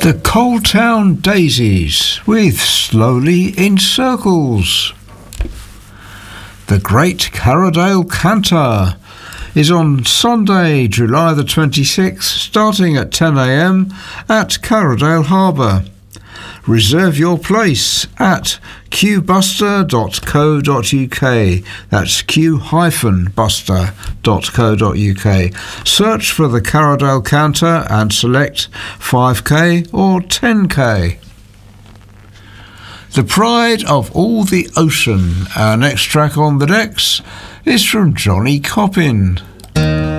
The Coaltown Daisies with Slowly in Circles. The Great Carradale Canter is on Sunday, July the 26th, starting at 10 a.m. at Carradale Harbour. Reserve your place at qbuster.co.uk. That's q-buster.co.uk. Search for the Carradale Canter and select 5k or 10k. The Pride of All the Ocean. Our next track on the decks is from Johnny Coppin.